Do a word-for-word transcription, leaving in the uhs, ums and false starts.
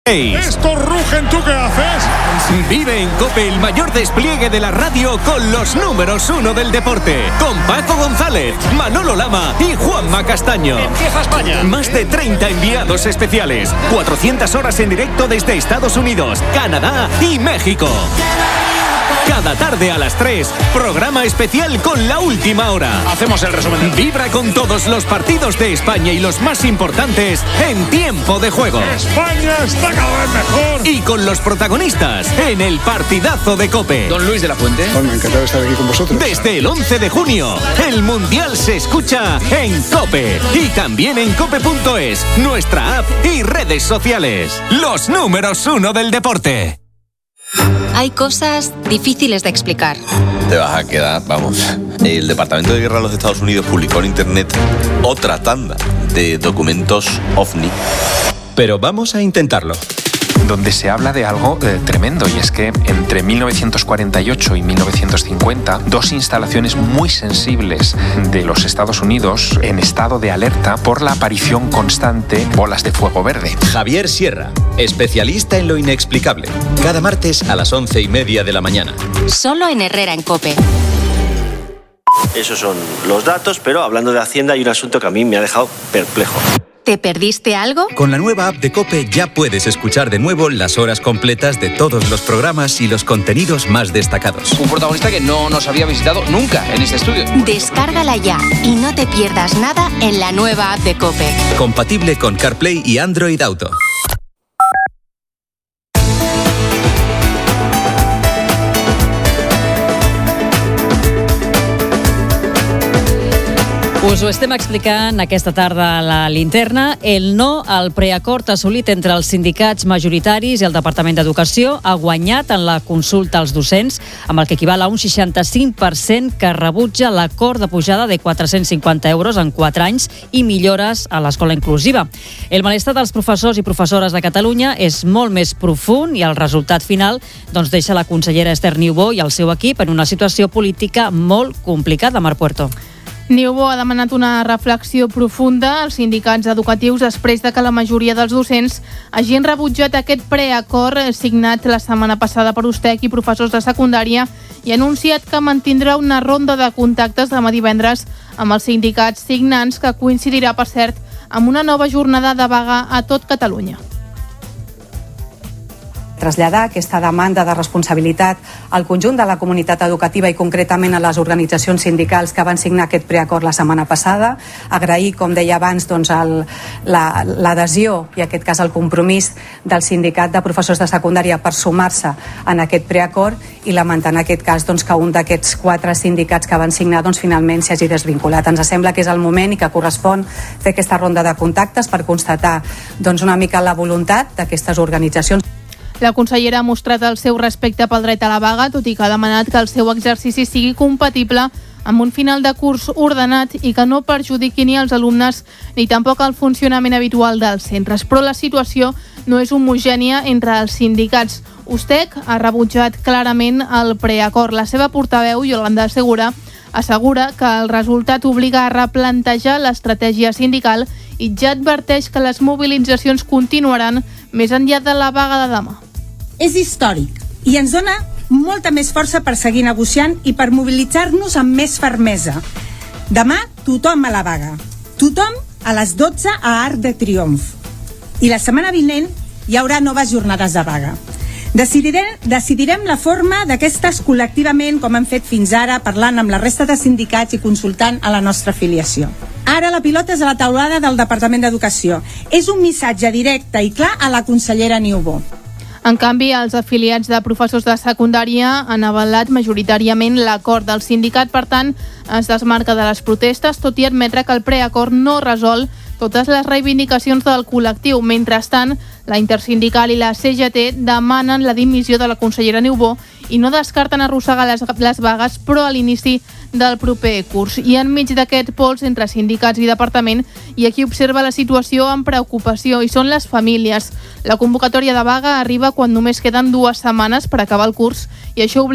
Esto rugen, ¿tú qué haces? Vive en COPE el mayor despliegue de la radio con los números uno del deporte. Con Paco González, Manolo Lama y Juanma Castaño. Empieza España. Más de treinta enviados especiales. cuatrocientas horas en directo desde Estados Unidos, Canadá y México. Cada tarde a las tres, programa especial con la última hora. Hacemos el resumen. Vibra con todos los partidos de España y los más importantes en tiempo de juego. España está cada vez mejor. Y con los protagonistas en el partidazo de COPE. Don Luis de la Fuente. Bueno, encantado de estar aquí con vosotros. Desde el once de junio, el Mundial se escucha en COPE. Y también en cope punto es, nuestra app y redes sociales. Los números uno del deporte. Hay cosas difíciles de explicar. Te vas a quedar, vamos. El Departamento de Guerra de los Estados Unidos publicó en internet otra tanda de documentos OVNI. Pero vamos a intentarlo. Donde se habla de algo eh, tremendo, y es que entre mil novecientos cuarenta y ocho y mil novecientos cincuenta, dos instalaciones muy sensibles de los Estados Unidos en estado de alerta por la aparición constante de bolas de fuego verde. Javier Sierra, especialista en lo inexplicable. Cada martes a las once y media de la mañana. Solo en Herrera en COPE. Esos son los datos, pero hablando de Hacienda hay un asunto que a mí me ha dejado perplejo. ¿Te perdiste algo? Con la nueva app de COPE ya puedes escuchar de nuevo las horas completas de todos los programas y los contenidos más destacados. Un protagonista que no nos había visitado nunca en este estudio. Descárgala ya y no te pierdas nada en la nueva app de COPE. Compatible con CarPlay y Android Auto. Us ho estem explicant aquesta tarda a la linterna. El no al preacord assolit entre els sindicats majoritaris i el Departament d'Educació ha guanyat en la consulta als docents, amb el que equival a un seixanta-cinc per cent que rebutja l'acord de pujada de quatre-cents cinquanta euros en quatre anys i millores a l'escola inclusiva. El malestar dels professors i professores de Catalunya és molt més profund i el resultat final doncs, deixa la consellera Esther Niubó i el seu equip en una situació política molt complicada. Mar Puerto. Niubó ha demanat una reflexió profunda als sindicats educatius després de que la majoria dels docents hagin rebutjat aquest preacord signat la setmana passada per USTEC i professors de secundària i ha anunciat que mantindrà una ronda de contactes demà divendres amb els sindicats signants, que coincidirà, per cert, amb una nova jornada de vaga a tot Catalunya. Traslladar aquesta demanda de responsabilitat al conjunt de la comunitat educativa i concretament a les organitzacions sindicals que van signar aquest preacord la setmana passada. Agrair, com deia abans, doncs, el, la, l'adhesió i, en aquest cas, el compromís del sindicat de professors de secundària per sumar-se en aquest preacord i lamentar en aquest cas doncs, que un d'aquests quatre sindicats que van signar doncs, finalment s'hagi desvinculat. Ens sembla que és el moment i que correspon fer aquesta ronda de contactes per constatar doncs, una mica la voluntat d'aquestes organitzacions. La consellera ha mostrat el seu respecte pel dret a la vaga, tot i que ha demanat que el seu exercici sigui compatible amb un final de curs ordenat i que no perjudiqui ni els alumnes ni tampoc el funcionament habitual dels centres. Però la situació no és homogènia entre els sindicats. USTEC ha rebutjat clarament el preacord. La seva portaveu, Yolanda Segura, assegura que el resultat obliga a replantejar l'estratègia sindical i ja adverteix que les mobilitzacions continuaran més enllà de la vaga de demà. És històric i ens dona molta més força per seguir negociant i per mobilitzar-nos amb més fermesa. Demà tothom a la vaga. Tothom a les dotze a Arc de Triomf. I la setmana vinent hi haurà noves jornades de vaga. Decidirem, decidirem la forma d'aquestes col·lectivament, com hem fet fins ara, parlant amb la resta de sindicats i consultant a la nostra afiliació. Ara la pilota és a la taulada del Departament d'Educació. És un missatge directe i clar a la consellera Niubó. En canvi, els afiliats de professors de secundària han avalat majoritàriament l'acord del sindicat. Per tant, es desmarca de les protestes, tot i admetre que el preacord no resol totes les reivindicacions del col·lectiu. Mentrestant, la Intersindical i la C G T demanen la dimissió de la consellera Niubó i no descarten arrossegar les, les vagues, però a l'inici del proper curs. I enmig d'aquest pols entre sindicats i departament, hi ha qui observa la situació amb preocupació, i són les famílies. La convocatòria de vaga arriba quan només queden dues setmanes per acabar el curs i això obliga